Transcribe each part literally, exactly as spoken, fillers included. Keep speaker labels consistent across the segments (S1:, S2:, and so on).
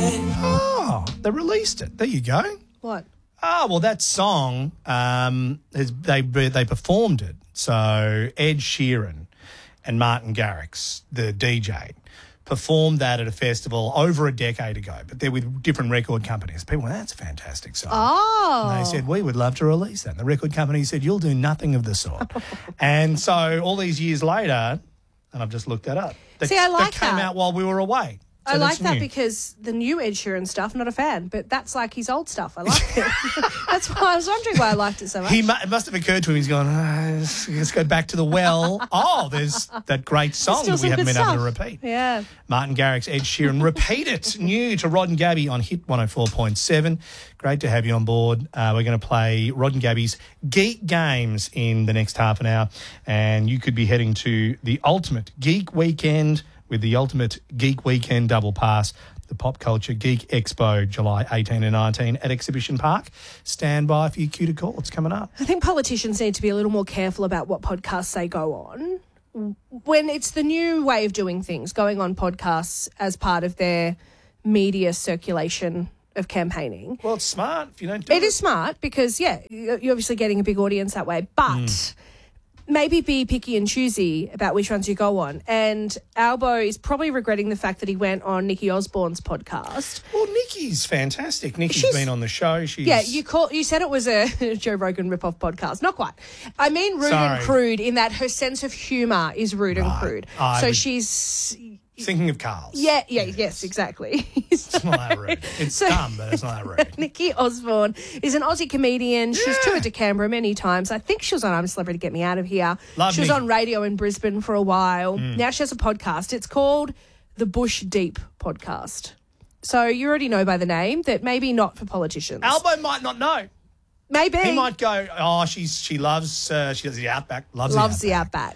S1: Oh, they released it. There you go.
S2: What?
S1: Oh, well, that song, um, is, they they performed it. So Ed Sheeran and Martin Garrix, the D J, performed that at a festival over a decade ago, but they're with different record companies. People went, that's a fantastic song.
S2: Oh.
S1: And they said, we would love to release that. And the record company said, you'll do nothing of the sort. And so all these years later, and I've just looked that up, that,
S2: See, I like
S1: that came
S2: that.
S1: out while we were away. So
S2: I like
S1: that's
S2: that
S1: new.
S2: because the new Ed Sheeran stuff, not a fan, but that's like his old stuff. I like it. That's why I was wondering why I liked it so much.
S1: He mu- it must have occurred to him. He's gone, oh, let's, let's go back to the well. Oh, there's that great song
S2: Still
S1: that we
S2: some
S1: haven't
S2: good
S1: been
S2: stuff.
S1: able to repeat.
S2: Yeah.
S1: Martin Garrix, Ed Sheeran, Repeat It, new to Rod and Gabby on Hit one oh four point seven. Great to have you on board. Uh, we're going to play Rod and Gabby's Geek Games in the next half an hour, and you could be heading to the Ultimate Geek Weekend with the Ultimate Geek Weekend Double Pass, the Pop Culture Geek Expo, July eighteenth and nineteenth at Exhibition Park. Stand by for your cue to call. It's coming up.
S2: I think politicians need to be a little more careful about what podcasts they go on. When it's the new way of doing things, going on podcasts as part of their media circulation of campaigning.
S1: Well, it's smart if you don't do it.
S2: It is smart because, yeah, you're obviously getting a big audience that way, but mm. maybe be picky and choosy about which ones you go on. And Albo is probably regretting the fact that he went on Nikki Osborne's podcast.
S1: Well, Nikki's fantastic. Nikki's
S2: She's,
S1: been on the show. She's
S2: Yeah, you call you said it was a Joe Rogan ripoff podcast. Not quite. I mean rude
S1: Sorry.
S2: and crude in that her sense of humour is rude
S1: Right.
S2: and crude.
S1: I
S2: so
S1: would-
S2: she's...
S1: Thinking of Carl's.
S2: Yeah, yeah, yes, yes exactly.
S1: It's not that rude. It's
S2: So-
S1: dumb, but it's not that rude.
S2: Nikki Osborne is an Aussie comedian. She's
S1: Yeah.
S2: toured to Canberra many times. I think she was on I'm a Celebrity, Get Me Out of Here.
S1: Love
S2: she was
S1: Nikki.
S2: on radio in Brisbane for a while. Now she has a podcast. It's called the Bush Deep Podcast. So you already know by the name that maybe not for politicians.
S1: Albo might not know.
S2: maybe.
S1: He might go, oh, she's she loves, uh, she does the Outback, loves,
S2: Loves
S1: the
S2: the
S1: Outback.
S2: Outback.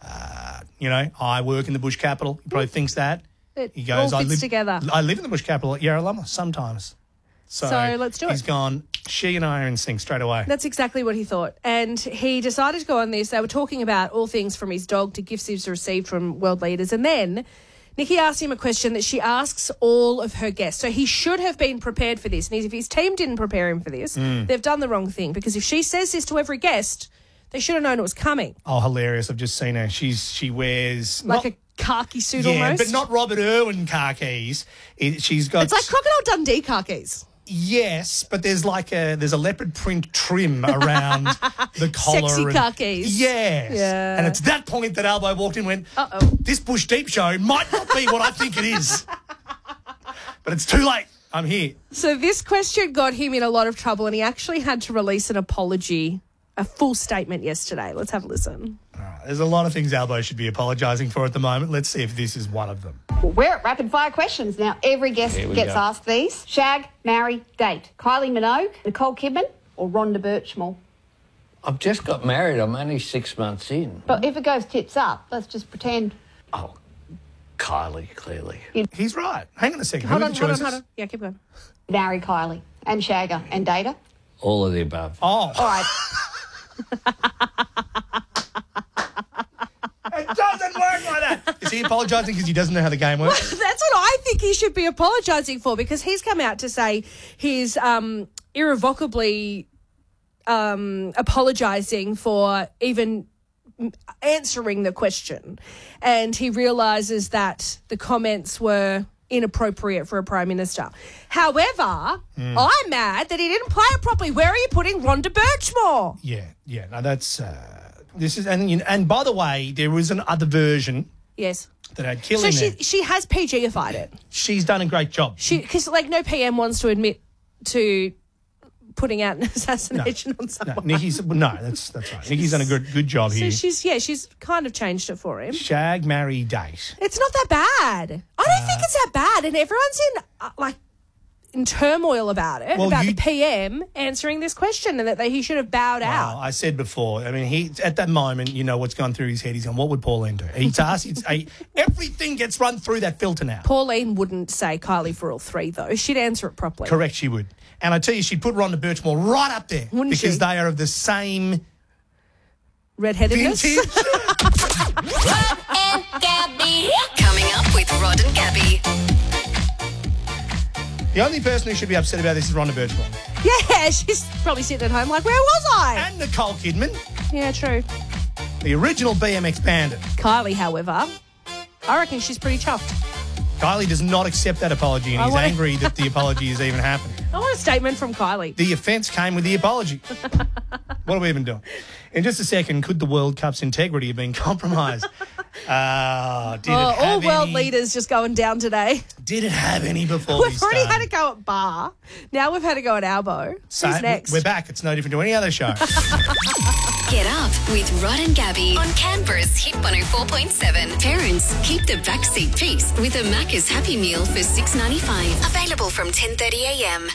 S1: You know, I work in the bush capital. He probably thinks that.
S2: It
S1: He goes,
S2: all
S1: I
S2: fits
S1: live,
S2: together.
S1: I live in the bush capital at Yarralumla sometimes. So,
S2: So let's do it.
S1: He's gone, she and I are in sync straight away.
S2: That's exactly what he thought. And he decided to go on this. They were talking about all things from his dog to gifts he's received from world leaders. And then Nikki asked him a question that she asks all of her guests. So he should have been prepared for this. And if his team didn't prepare him for this,
S1: Mm.
S2: they've done the wrong thing. Because if she says this to every guest, they should have known it was coming.
S1: Oh, hilarious. I've just seen her. She's She wears...
S2: Like
S1: not,
S2: a khaki suit
S1: yeah,
S2: almost.
S1: but not Robert Irwin car keys. It, she's got...
S2: It's like Crocodile Dundee khakis.
S1: Yes, but there's like a there's a leopard print trim around the collar.
S2: Sexy
S1: and,
S2: khakis.
S1: Yes.
S2: Yeah.
S1: And it's that point that Albo walked in and went,
S2: Uh-oh.
S1: this Bush Deep show might not be what I think it is. But it's too late. I'm here.
S2: So this question got him in a lot of trouble and he actually had to release an apology, a full statement yesterday. Let's have a listen.
S1: All right, there's a lot of things Albo should be apologising for at the moment. Let's see if this is one of them.
S3: Well, we're at rapid fire questions now. Every guest
S4: Here we
S3: gets
S4: go.
S3: asked these. Shag, marry, date. Kylie Minogue, Nicole Kidman or Rhonda Birchmore?
S4: I've just got married. I'm only six months in.
S3: But if it goes tits up, let's just pretend.
S4: Oh, Kylie, clearly.
S1: He's right. Hang on a second.
S2: Hold
S1: Who are
S2: on,
S1: the
S2: hold on,
S1: choices?
S2: hold on. Yeah, keep going.
S3: Marry Kylie and shag her and date her.
S4: All of the above.
S1: Oh,
S3: All right.
S1: it doesn't work like that. Is he apologising because he doesn't know how the game works?
S2: That's what I think he should be apologising for because he's come out to say he's um, irrevocably um, apologising for even answering the question. And he realises that the comments were inappropriate for a Prime Minister. However,
S1: Hmm.
S2: I'm mad that he didn't play it properly. Where are you putting Rhonda Birchmore?
S1: Yeah, yeah. No, that's... Uh, this is... And, you know, and by the way, there was an other version
S2: Yes.
S1: that had Kill
S2: So
S1: in
S2: she
S1: there.
S2: she has P G-ified it.
S1: She's done a great job.
S2: She because like no P M wants to admit to putting out an assassination on
S1: No,
S2: someone.
S1: Nikki's... No, that's that's right. Nikki's done a good good job
S2: So
S1: here.
S2: she's yeah she's kind of changed it for him.
S1: Shag, marry, date.
S2: It's not that bad. I don't think it's that bad, and everyone's in uh, like in turmoil about it
S1: Well,
S2: about
S1: you-
S2: the P M answering this question and that they, he should have bowed
S1: Well,
S2: out.
S1: I said before, I mean, he at that moment, you know what's gone through his head. He's gone, what would Pauline do? He's asked, it's, a, everything gets run through that filter now.
S2: Pauline wouldn't say Kylie for all three though. She'd answer it properly.
S1: Correct, she would. And I tell you, she'd put Rhonda Birchmore right up there.
S2: Wouldn't
S1: because
S2: she?
S1: they are of the same
S2: Redheadedness.
S1: vintage.
S5: Rod and Gabby. Coming up with Rod and Gabby.
S1: The only person who should be upset about this is Rhonda Birchmore.
S2: Yeah, she's probably sitting at home like, where was I?
S1: And Nicole Kidman,
S2: Yeah, true.
S1: the original B M X bandit.
S2: Kylie, however, I reckon she's pretty chuffed.
S1: Kylie does not accept that apology and
S2: I
S1: he's
S2: wanna-
S1: angry that the apology is even happening.
S2: I want a statement from Kylie.
S1: The offence came with the apology. What are we even doing? In just a second, could the World Cup's integrity have been compromised? Uh, did
S2: Oh,
S1: it
S2: all
S1: have
S2: world
S1: any,
S2: leaders just going down today.
S1: Did it have any before we
S2: We've already
S1: started?
S2: had to go at bar. Now we've had to go at elbow.
S1: So,
S2: Who's next?
S1: We're back. It's no different to any other show.
S6: Get up with Rod and Gabby on Canberra's Hit one oh four point seven. Parents, keep the backseat peace with a Macca's Happy Meal for six ninety-five. Available from ten thirty a m.